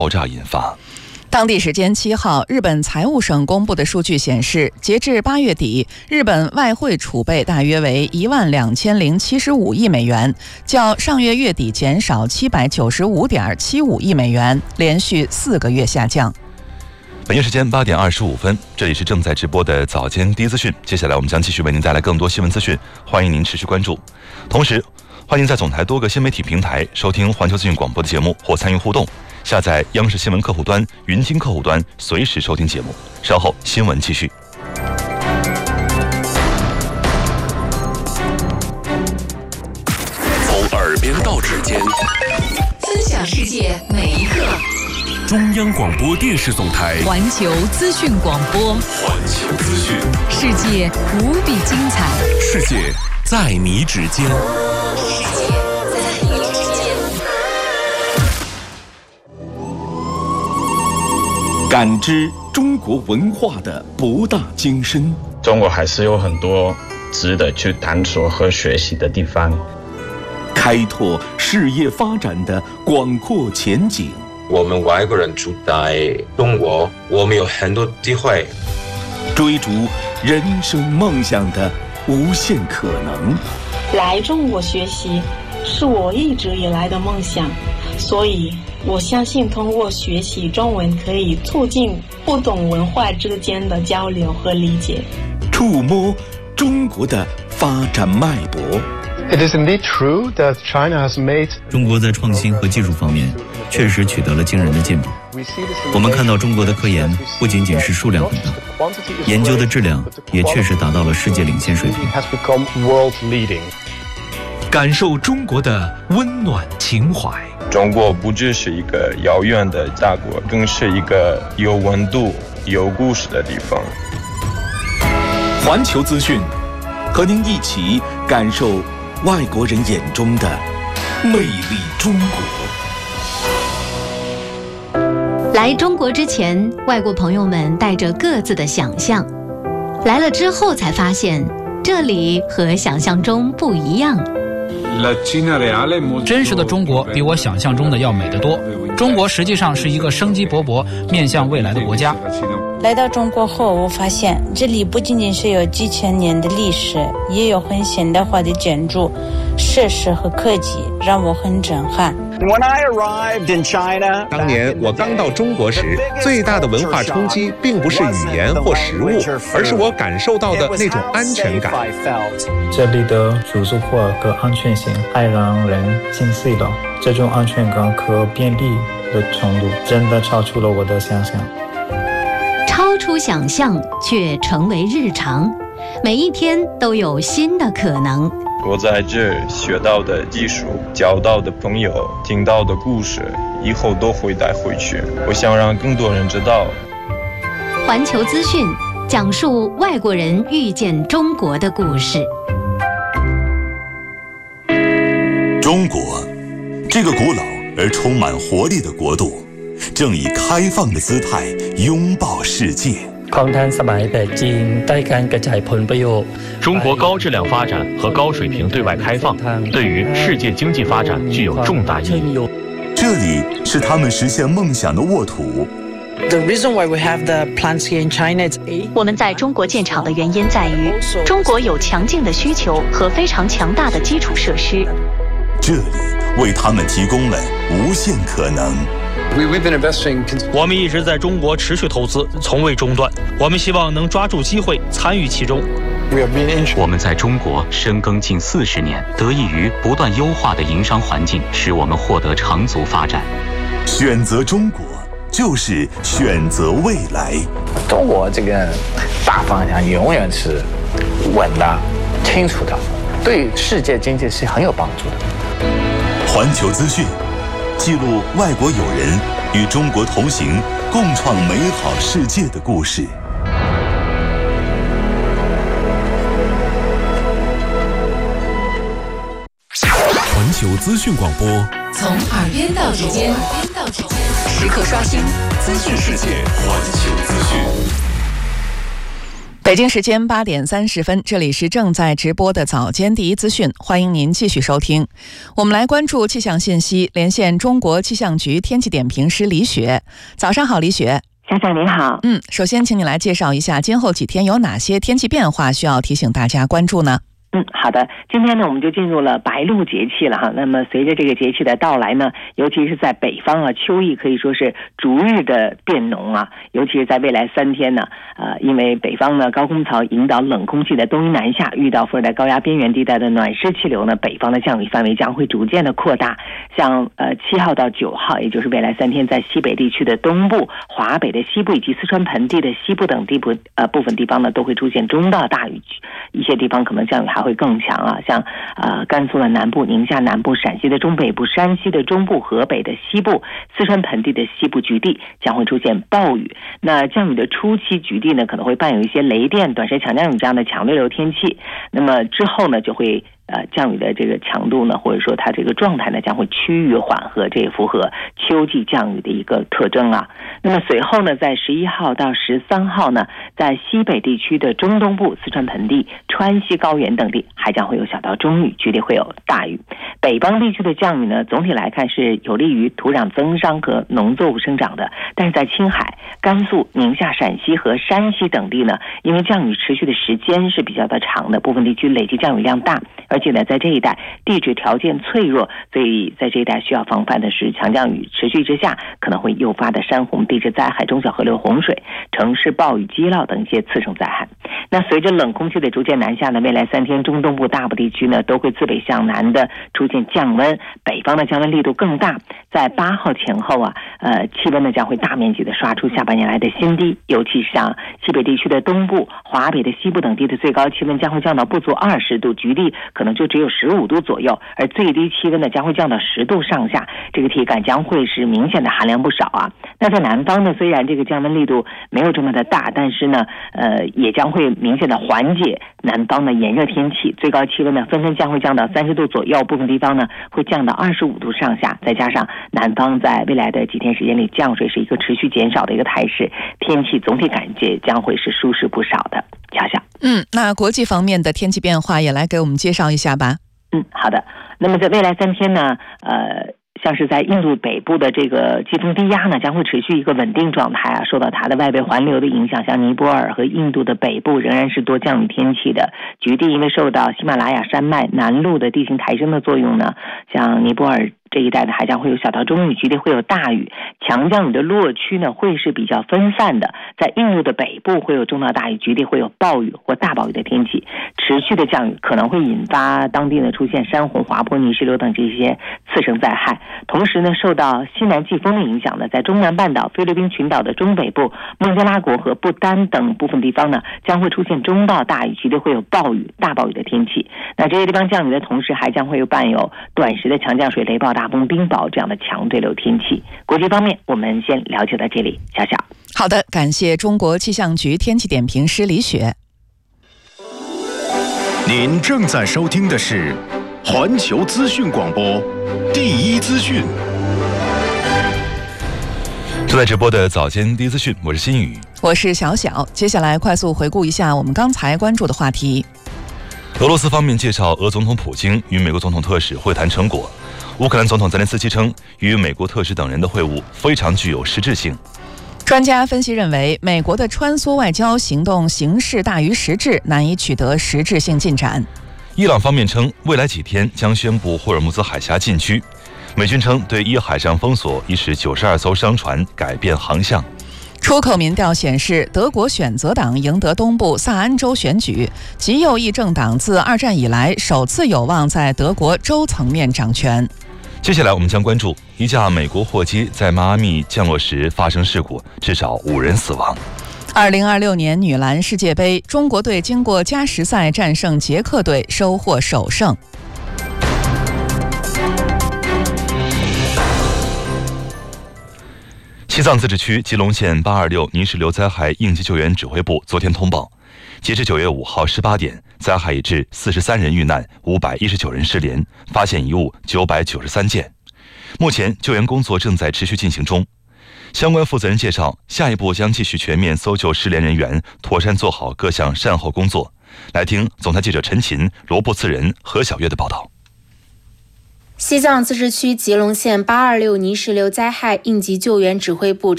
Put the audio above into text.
爆炸引发。 当地时间7号，日本财务省公布的数据显示，截至8月底，日本外汇储备大约为12075亿美元，较上月月底减少795.75亿美元，连续4个月下降。 本夜时间8点25分，这里是正在直播的早间第一资讯。接下来我们将继续为您带来更多新闻资讯，欢迎您持续关注。同时，欢迎在总台多个新媒体平台收听环球资讯广播的节目或参与互动。下载央视新闻客户端、云听客户端，随时收听节目。稍后新闻继续。 从耳边到指尖， 分享世界每一刻。 中央广播电视总台环球资讯广播， 环球资讯， 世界无比精彩， 世界在你指尖。 感知中国文化的博大精深， 中国还是有很多值得去探索和学习的地方， 开拓事业发展的广阔前景。 我们外国人住在中国，我们有很多机会， 追逐人生梦想的无限可能。 来中国学习是我一直以来的梦想，所以我相信通过学习中文可以促进不同文化之间的交流和理解， 触摸中国的发展脉搏。 It is indeed true that China has made 中国在创新和技术方面确实取得了惊人的进步。我们看到中国的科研不仅仅是数量很大，研究的质量也确实达到了世界领先水平。 感受中国的温暖情怀。 中国不只是一个遥远的大国，更是一个有温度、有故事的地方。 环球资讯，和您一起感受外国人眼中的魅力中国。 来中国之前，外国朋友们带着各自的想象，来了之后才发现，这里和想象中不一样。 真实的中国比我想象中的要美得多。中国实际上是一个生机勃勃、面向未来的国家。 来到中国后，我发现这里不仅仅是有几千年的历史，也有很现代化的建筑、设施和科技，让我很震撼。 当年我刚到中国时，最大的文化冲击并不是语言或食物，而是我感受到的那种安全感。 这里的住宿化和安全性还让人心碎了，这种安全感和便利的程度真的超出了我的想象。 超出想象却成为日常，每一天都有新的可能。 我在这学到的技术、交到的朋友、听到的故事，以后都会带回去。我想让更多人知道。 环球资讯讲述外国人遇见中国的故事。 中国，这个古老而充满活力的国度，正以开放的姿态拥抱世界。 中国高质量发展和高水平对外开放，对于世界经济发展具有重大意义。 这里是他们实现梦想的沃土。 我们在中国建厂的原因在于，中国有强劲的需求和非常强大的基础设施。 这里为他们提供了无限可能。 我们一直在中国持续投资，从未中断。我们希望能抓住机会，参与其中。 我们在中国深耕近40年，得益于不断优化的营商环境，使我们获得长足发展。 选择中国，就是选择未来。 中国这个大方向永远是稳的、清楚的，对世界经济是很有帮助的。 环球资讯记录外国友人与中国同行，共创美好世界的故事。 环球资讯广播， 从耳边到指尖，时刻刷新资讯世界。 环球资讯。 北京时间8点30分，这里是正在直播的早间第一资讯，欢迎您继续收听。我们来关注气象信息，连线中国气象局天气点评师李雪。早上好，李雪。 小小您好。 首先请你来介绍一下今后几天有哪些天气变化需要提醒大家关注呢？ 好的，今天呢我们就进入了白露节气了哈。那么随着这个节气的到来呢，尤其是在北方啊，秋意可以说是逐日的变浓啊。尤其是在未来3天呢，因为北方呢高空槽引导冷空气的东移南下，遇到副热带高压边缘地带的暖湿气流呢，北方的降雨范围将会逐渐的扩大。像7号到9号，也就是未来3天，在西北地区的东部、华北的西部以及四川盆地的西部等部分地方呢，都会出现中到大雨，一些地方可能降雨还会更强啊，像甘肃的南部、宁夏南部、陕西的中北部、山西的中部、河北的西部、四川盆地的西部局地将会出现暴雨。那降雨的初期局地呢，可能会伴有一些雷电、短时强降雨这样的强对流天气。那么之后呢，就会降雨的这个强度呢，或者说它这个状态呢，将会趋于缓和，这也符合秋季降雨的一个特征啊。那么随后呢，在11号到13号呢，在西北地区的中东部、四川盆地、川西高原等地还将会有小到中雨，局地会有大雨。北方地区的降雨呢，总体来看是有利于土壤增生和农作物生长的，但是在青海、甘肃、宁夏、陕西和山西等地呢，因为降雨持续的时间是比较的长的，部分地区累计降雨量大，而且呢，在这一带地质条件脆弱，所以在这一带需要防范的是强降雨持续之下可能会诱发的山洪、地质灾害、中小河流洪水、城市暴雨积涝等一些次生灾害。那随着冷空气的逐渐南下呢，未来3天中东部大部地区呢都会自北向南的出现降温，北方的降温力度更大。在8号前后啊，气温呢将会大面积的刷出下半年来的新低，尤其是像西北地区的东部、华北的西部等地的最高气温将会降到不足20度，局地可能就只有15度左右，而最低气温呢将会降到10度上下，这个体感将会是明显的寒凉不少啊。那在南方呢，虽然这个降温力度没有这么的大，但是呢，也将会明显的缓解南方的炎热天气，最高气温呢纷纷将会降到30度左右，部分地方呢会降到25度上下，再加上南方在未来的几天时间里降水是一个持续减少的一个态势，天气总体感觉将会是舒适不少的。乔乔， 那国际方面的天气变化也来给我们介绍一下吧。 好的。那么在未来3天呢，像是在印度北部的这个季风低压呢，将会持续一个稳定状态啊，受到它的外围环流的影响，像尼泊尔和印度的北部仍然是多降雨天气的局地，因为受到喜马拉雅山脉南麓的地形抬升的作用呢，像尼泊尔这一带呢还将会有小到中雨，局地会有大雨，强降雨的落区呢会是比较分散的，在印度的北部会有中到大雨，局地会有暴雨或大暴雨的天气，持续的降雨可能会引发当地呢出现山洪、滑坡、泥石流等这些次生灾害。同时呢，受到西南季风的影响呢，在中南半岛、菲律宾群岛的中北部、孟加拉国和不丹等部分地方呢，将会出现中到大雨，局地会有暴雨、大暴雨的天气。那这些地方降雨的同时，还将会有伴有短时的强降水、雷暴、大风、冰雹这样的强对流天气。国际方面，我们先了解到这里。小小， 好的，感谢中国气象局天气点评师李雪。 您正在收听的是环球资讯广播第一资讯。 正在直播的早间第一资讯，我是新宇， 我是小小。接下来快速回顾一下我们刚才关注的话题。 俄罗斯方面介绍俄总统普京与美国总统特使会谈成果。乌克兰总统泽连斯基称，与美国特使等人的会晤非常具有实质性。 专家分析认为，美国的穿梭外交行动形式大于实质，难以取得实质性进展。 伊朗方面称，未来几天将宣布霍尔木兹海峡禁区。美军称，对伊海上封锁已使92艘商船改变航向。 出口民调显示，德国选择党赢得东部萨安州选举，极右翼政党自2战以来首次有望在德国州层面掌权。 接下来我们将关注一架美国货机在迈阿密降落时发生事故，至少5人死亡。 2026年女篮世界杯，中国队经过加时赛战胜捷克队，收获首胜。 西藏自治区吉隆县826泥石流灾害应急救援指挥部昨天通报，截至9月5号18点，灾害已致43人遇难，519人失联，发现遗物993件。目前救援工作正在持续进行中。 相关负责人介绍，下一步将继续全面搜救失联人员，妥善做好各项善后工作。来听总台记者陈琴、罗布次仁、何小月的报道。 西藏自治区吉隆县826泥石流灾害应急救援指挥部